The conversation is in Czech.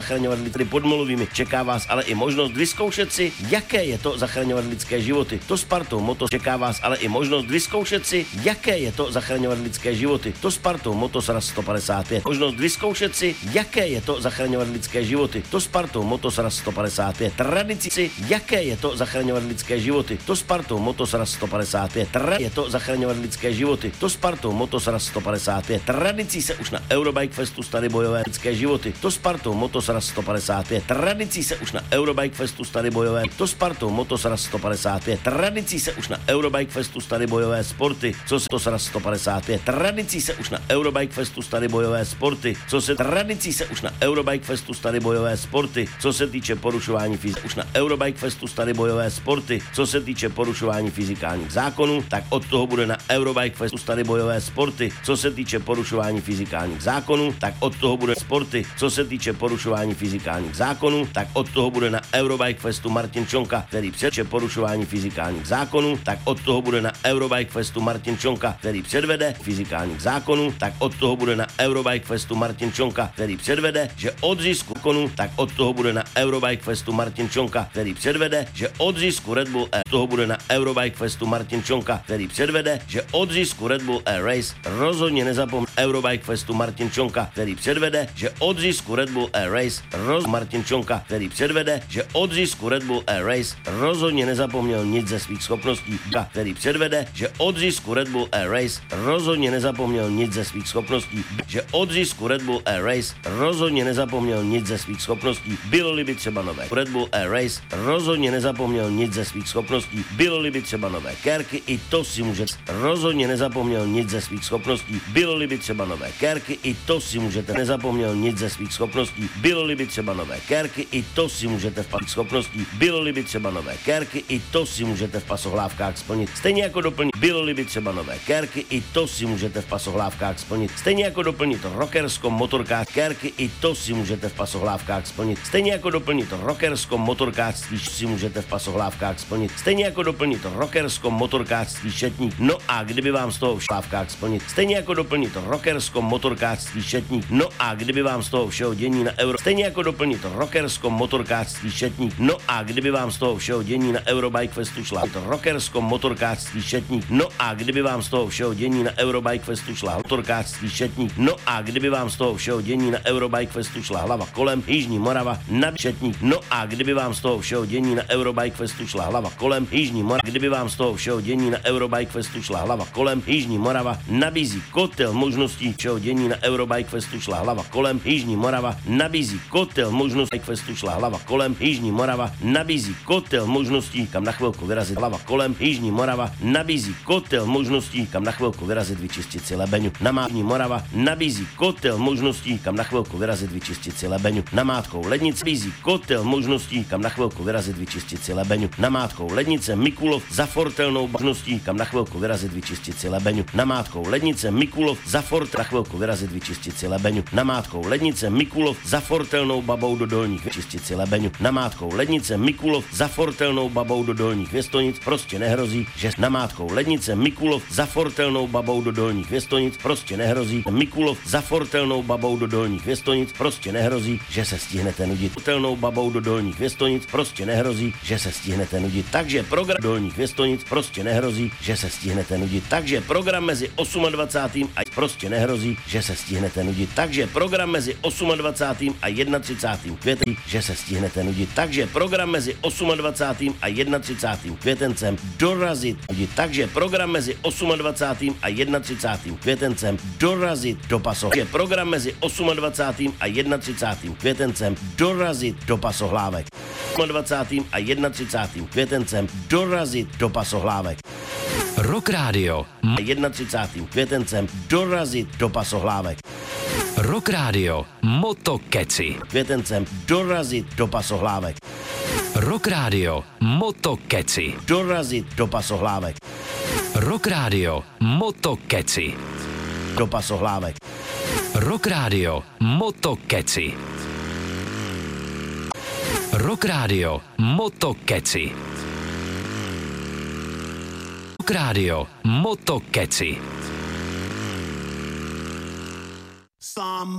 zachraňovat lidi pod Molovými. Čeká vás ale i možnost vyzkoušet si, jaké je to zachraňovat lidské životy. To Spartou Motos. Čeká vás ale i možnost vyzkoušet si, jaké je to zachraňovat lidské životy. To Spartou Motos Raz 155. Možnost vyzkoušet si, jaké je to zachraňovat lidské životy. To Spartou Motos Raz 155. Tradici si, jaké je to zachraňovat lidské životy. To Spartou Motos Raz 155. Je to zachraňovat lidské životy. To Spartou Motos Raz 155. Tradicí se už na Eurobike Festu staly bojové lidské životy. To Spartou Motos Raz 155. Tradicí se už na Eurobike Festu staly bojové. To Spartou Motos Raz 155. Tradicí se už na Eurobike Festu staly bojové sporty. Co se to Raz 155. Tradicí se už na Eurobike Festu staly bojové sporty. Co se tradicí se už na Eurobike Festu staly bojové sporty. Co se týče porušování fyziky, už na Eurobike Festu staly bojové sporty. Co se týče porušování fyzikálních zákonů, tak od toho bude na Eurobike Festu staly bojové sporty. Co se týče porušování fyzikálních zákonů, tak od toho bude sporty. Co se týče porušování fyzikálních zákonů, tak od toho bude na Eurobike Festu Martin Čonka, který předvede porušování fyzikálních zákonů, tak od toho bude na Eurobike Festu Martin Čonka, který předvede fyzikálních zákonů, tak od toho bude na Eurobike Festu Martin Čonka, který předvede, že od zisku konu, tak od toho bude na Eurobike Festu Martin Čonka, který předvede, že od zisku Red Bull Air, toho bude na Eurobike Festu Martin Čonka, který předvede, že od zisku Red Bull Air Race rozhodně nezapomene Eurobike Festu Martin Čonka, který předvede, že od zisku Red Bull Air Race Martin Čonka, který předvede, že od zisku Red Bull Air Race rozhodně nezapomněl nic ze svých schopností, který předvede, že od zisku Red Bull Air Race rozhodně nezapomněl nic ze svých schopností, že od zisku Red Bull Air Race rozhodně nezapomněl nic ze svých schopností, bylo-li by třeba nové Red Bull Air Race rozhodně nezapomněl nic ze svých schopností, bylo-li by třeba nové kérky, i to si můžete, rozhodně nezapomněl nic ze svých schopností, bylo-li by třeba nové kérky, i to si můžete, nezapomněl nic ze svých schopností, bylo-li by třeba nové kérky, i to si můžete v schopností, bylo-li by třeba nové kérky, i to si můžete v pasohlávkách splnit, stejně jako doplnit, bylo-li by třeba nové kérky, i to si můžete v pasohlávkách splnit, stejně jako doplnit rockerskom motorkář kérky, i to si můžete v pasohlávkách splnit, stejně jako doplnit rockerskom motorkářství si můžete v pasohlávkách splnit, stejně jako doplnit rockerskom motorkářství šetník, no a kdyby vám z toho v šlávkách splnit, stejně jako doplnit rockerskom motorkářství šetník, no a kdyby vám z toho všeho dění na euro, stejně jako doplnit rockerskom motorkářství šetník, no a kdyby vám z toho všeho dění na Eurobike Festu šla rockerskom motorkářství šetník, no a kdyby vám z toho všeho dění na Eurobike Festu šla motorkářství šetník, no a kdyby vám z toho všeho dění na Eurobike Festu šla hlava kolem, Jižní Morava, na šetník, no a kdyby vám z toho všeho dění na Eurobike Festu šla hlava kolem, Jižní Morava, kdyby vám z toho všeho dění na Eurobike Festu šla hlava kolem, Jižní Morava nabízí kotel možností všeho dění na Eurobike Festu šla hlava kolem, Jižní Morava nabízí kotel možností Festu šla hlava kolem, Jižní Morava nabízí kotel možností, kam na chvilku vyrazit hlava kolem, Jižní Morava nabízí kotel možností, kam na chvilku vyrazit vyčistit si lebeňu. Namátní Morava nabízí kotel možností, kam na chvilku vyrazit vyčistit si lebeňu. Namátkou Lednice nabízí kotel možností, kam na chvilku vyrazit vyčistit si lebeňu. Namátkou Lednice Mikulov za fortelnou možností, kam na chvilku vyrazit vyčistit si lebeňu. Namátkou Lednice Mikulov za fort na chvilku vyrazit vyčistit si lebeňu. Namátkou Lednice Mikulov za fortelnou babou do Dolních vyčistit si lebeňu. Namátkou Lednice Mikulov za fortelnou babou do Dolních Věstonic prostě nehrozí, že namátkou Lednice Mikulov za fortelnou babou do Dolních Věstonic prostě nehrozí, Mikulov za fortelnou babou do Dolních Věstonic prostě nehrozí, že se stihnete nudit. Fortelnou babou do Dolních Věstonic prostě nehrozí, že se stihnete nudit. Takže program Dolních Věstonic prostě nehrozí, že se stihnete nudit. Takže program mezi 28. a prostě nehrozí, že se stihnete nudit. Takže program mezi 28. a 31. květnem, že se stihnete nudit. Takže program mezi 28. a 31. květencem dorazit nudit. Takže program mezi 28. a 31. květencem dorazit do pasohlávek. Takže program mezi 28. a 31. květencem dorazit do pasohlávek. 28. a 31. květencem dorazit do pasohlávek. Rock Radio. 31. květencem dorazit do pasohlávek. Rock Radio. Motokeci. Květencem dorazit do pasohlávek. Rock Radio. Motokeci. Dorazit do pasohlávek. Rock Radio. Motokeci. Do pasohlávek. Rock Radio. Motokeci. Rock Radio. Motokeci. Rock Radio. Motokeci.